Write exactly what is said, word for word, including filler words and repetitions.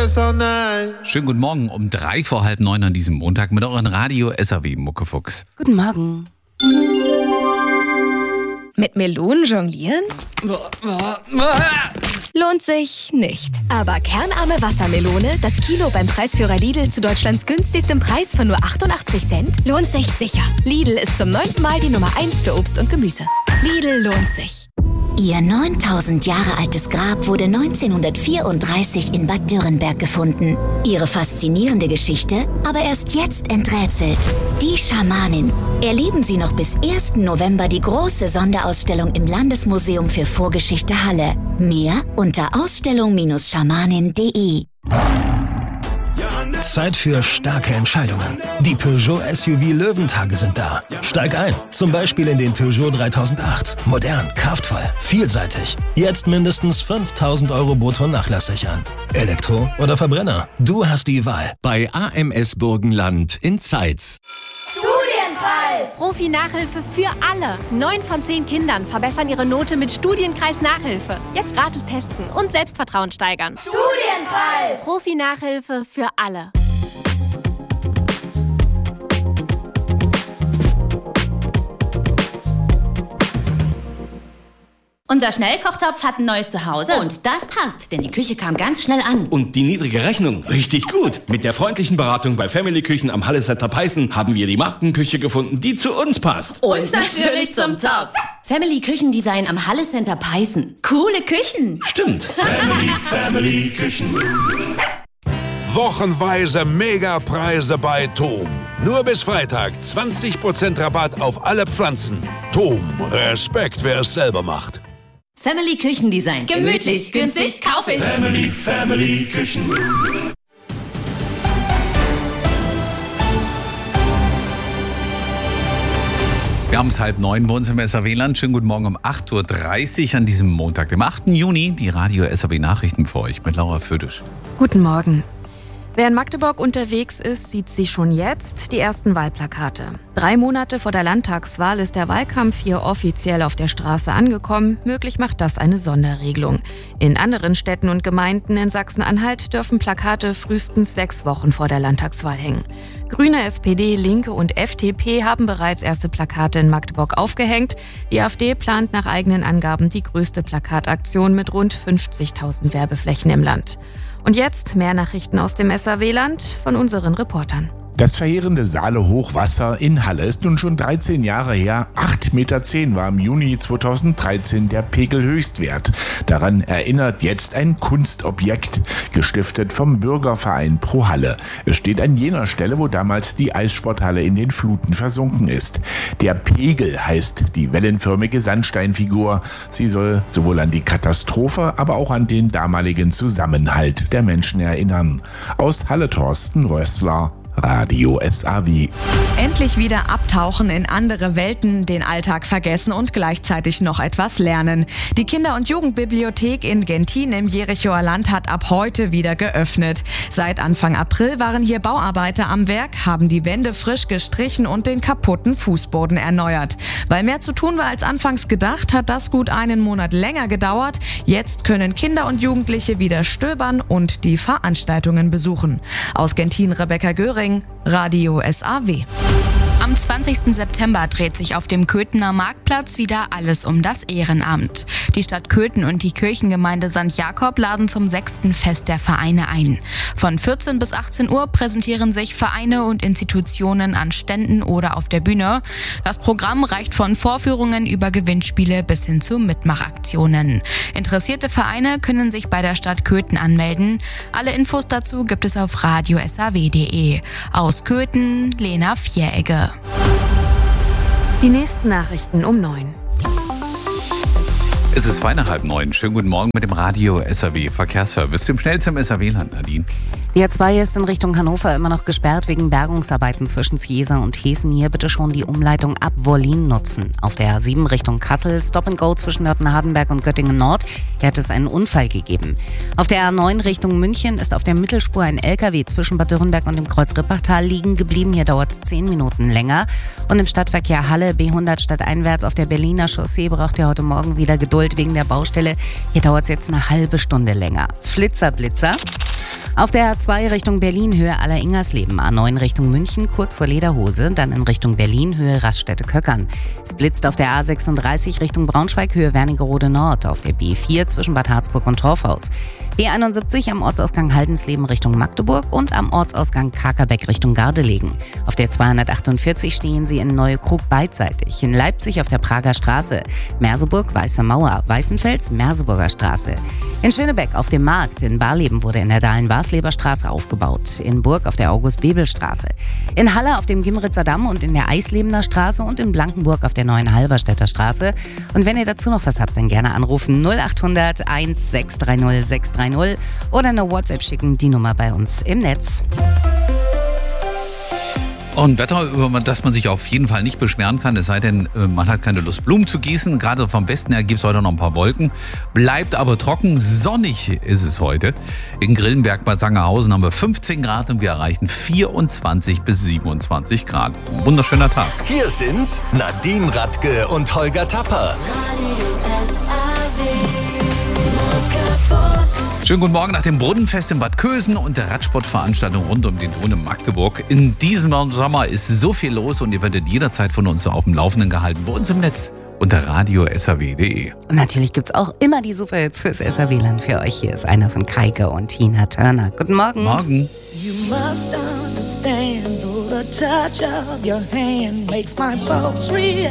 yes or nein. Schönen guten Morgen um drei vor halb neun an diesem Montag mit euren Radio S R W Muckefuchs. Guten Morgen. Mit Melonen jonglieren? Lohnt sich nicht. Aber kernarme Wassermelone, das Kilo beim Preisführer Lidl zu Deutschlands günstigstem Preis von nur achtundachtzig Cent, lohnt sich sicher. Lidl ist zum neunten Mal die Nummer eins für Obst und Gemüse. Lidl lohnt sich. Ihr neuntausend Jahre altes Grab wurde neunzehnhundertvierunddreißig in Bad Dürrenberg gefunden. Ihre faszinierende Geschichte aber erst jetzt enträtselt. Die Schamanin. Erleben Sie noch bis ersten November die große Sonderausstellung im Landesmuseum für Vorgeschichte Halle. Mehr unter ausstellung Bindestrich schamanin punkt de. Zeit für starke Entscheidungen. Die Peugeot S U V Löwentage sind da. Steig ein, zum Beispiel in den Peugeot dreitausendacht. Modern, kraftvoll, vielseitig. Jetzt mindestens fünftausend Euro brutto nachlassig an. Elektro oder Verbrenner? Du hast die Wahl. Bei A M S Burgenland in Zeitz. Studienpreis! Profi-Nachhilfe für alle. Neun von zehn Kindern verbessern ihre Note mit Studienkreis Nachhilfe. Jetzt gratis testen und Selbstvertrauen steigern. Studienpreis! Profi-Nachhilfe für alle. Unser Schnellkochtopf hat ein neues Zuhause. Und das passt, denn die Küche kam ganz schnell an. Und die niedrige Rechnung, richtig gut. Mit der freundlichen Beratung bei Family Küchen am Halle Center Peißen haben wir die Markenküche gefunden, die zu uns passt. Und, Und natürlich zum Topf. Family Küchendesign am Halle Center Peißen. Coole Küchen. Stimmt. Family, Family Küchen. Wochenweise Megapreise bei Tom. Nur bis Freitag zwanzig Prozent Rabatt auf alle Pflanzen. Tom, Respekt, wer es selber macht. Family Küchendesign. Gemütlich, günstig, kaufe ich. Family, Family Küchen. Wir haben es halb neun bei uns im S R W-Land. Schönen guten Morgen um acht Uhr dreißig an diesem Montag, dem achten Juni. Die Radio S R W-Nachrichten für euch mit Laura Födisch. Guten Morgen. Wer in Magdeburg unterwegs ist, sieht sich schon jetzt die ersten Wahlplakate. Drei Monate vor der Landtagswahl ist der Wahlkampf hier offiziell auf der Straße angekommen. Möglich macht das eine Sonderregelung. In anderen Städten und Gemeinden in Sachsen-Anhalt dürfen Plakate frühestens sechs Wochen vor der Landtagswahl hängen. Grüne, S P D, Linke und F D P haben bereits erste Plakate in Magdeburg aufgehängt. Die AfD plant nach eigenen Angaben die größte Plakataktion mit rund fünfzigtausend Werbeflächen im Land. Und jetzt mehr Nachrichten aus dem S R W-Land von unseren Reportern. Das verheerende Saale-Hochwasser in Halle ist nun schon dreizehn Jahre her. acht Komma zehn Meter war im Juni zweitausenddreizehn der Pegelhöchstwert. Daran erinnert jetzt ein Kunstobjekt, gestiftet vom Bürgerverein Pro Halle. Es steht an jener Stelle, wo damals die Eissporthalle in den Fluten versunken ist. Der Pegel heißt die wellenförmige Sandsteinfigur. Sie soll sowohl an die Katastrophe, aber auch an den damaligen Zusammenhalt der Menschen erinnern. Aus Halle Thorsten Rössler, Radio S R W. Endlich wieder abtauchen in andere Welten, den Alltag vergessen und gleichzeitig noch etwas lernen. Die Kinder- und Jugendbibliothek in Gentin im Jerichoer Land hat ab heute wieder geöffnet. Seit Anfang April waren hier Bauarbeiter am Werk, haben die Wände frisch gestrichen und den kaputten Fußboden erneuert. Weil mehr zu tun war als anfangs gedacht, hat das gut einen Monat länger gedauert. Jetzt können Kinder und Jugendliche wieder stöbern und die Veranstaltungen besuchen. Aus Gentin Rebecca Göring, Radio S R W. Am zwanzigsten September dreht sich auf dem Köthener Marktplatz wieder alles um das Ehrenamt. Die Stadt Köthen und die Kirchengemeinde Sankt Jakob laden zum sechsten Fest der Vereine ein. Von vierzehn bis achtzehn Uhr präsentieren sich Vereine und Institutionen an Ständen oder auf der Bühne. Das Programm reicht von Vorführungen über Gewinnspiele bis hin zu Mitmachaktionen. Interessierte Vereine können sich bei der Stadt Köthen anmelden. Alle Infos dazu gibt es auf radio s r w punkt de. Aus Köthen, Lena Vieregge. Die nächsten Nachrichten um neun. Es ist Weihnachten halb neun. Schönen guten Morgen mit dem Radio S R W Verkehrsservice, dem schnellsten S R W-Land, Nadine. Die A zwei ist in Richtung Hannover immer noch gesperrt wegen Bergungsarbeiten zwischen Ziesa und Hessen. Hier bitte schon die Umleitung ab Wollin nutzen. Auf der A sieben Richtung Kassel, Stop and Go zwischen Nörten-Hardenberg und Göttingen Nord. Hier hat es einen Unfall gegeben. Auf der A neun Richtung München ist auf der Mittelspur ein L K W zwischen Bad Dürrenberg und dem Kreuz Rippachtal liegen geblieben. Hier dauert es zehn Minuten länger. Und im Stadtverkehr Halle B hundert stadteinwärts auf der Berliner Chaussee braucht ihr heute Morgen wieder Geduld wegen der Baustelle. Hier dauert es jetzt eine halbe Stunde länger. Flitzer, Blitzer. Auf der A zwei Richtung Berlin, Höhe Aller-Ingersleben, A neun Richtung München, kurz vor Lederhose, dann in Richtung Berlin, Höhe Raststätte-Köckern. Es blitzt auf der A sechsunddreißig Richtung Braunschweig, Höhe Wernigerode Nord, auf der B vier zwischen Bad Harzburg und Torfhaus. B einundsiebzig am Ortsausgang Haldensleben Richtung Magdeburg und am Ortsausgang Kakerbeck Richtung Gardelegen. Auf der zweihundertachtundvierzig stehen Sie in Neuekrug beidseitig, in Leipzig auf der Prager Straße, Merseburg, Weiße Mauer, Weißenfels, Merseburger Straße. In Schönebeck auf dem Markt, in Barleben wurde in der Dahlen-Wasleber Straße aufgebaut, in Burg auf der August-Bebel-Straße, in Halle auf dem Gimritzer Damm und in der Eislebener Straße und in Blankenburg auf der neuen Halberstädter Straße. Und wenn ihr dazu noch was habt, dann gerne anrufen null acht hundert eins sechs drei null sechs drei null oder eine WhatsApp schicken, die Nummer bei uns im Netz. Und Wetter, über das man sich auf jeden Fall nicht beschweren kann, es sei denn, man hat keine Lust, Blumen zu gießen. Gerade vom Westen her gibt es heute noch ein paar Wolken. Bleibt aber trocken, sonnig ist es heute. In Grillenberg bei Sangerhausen haben wir fünfzehn Grad und wir erreichen vierundzwanzig bis siebenundzwanzig Grad. Wunderschöner Tag. Hier sind Nadine Radke und Holger Tapper. Schönen guten Morgen nach dem Brunnenfest in Bad Kösen und der Radsportveranstaltung rund um den Dom in Magdeburg. In diesem Sommer ist so viel los und ihr werdet jederzeit von uns auf dem Laufenden gehalten bei uns im Netz unter radio punkt s r w punkt d e. Und natürlich gibt's auch immer die Superhits fürs S R W-Land für euch. Hier ist einer von Kaike und Tina Turner. Guten Morgen. Morgen. You must understand, though the touch of your hand makes my pulse react.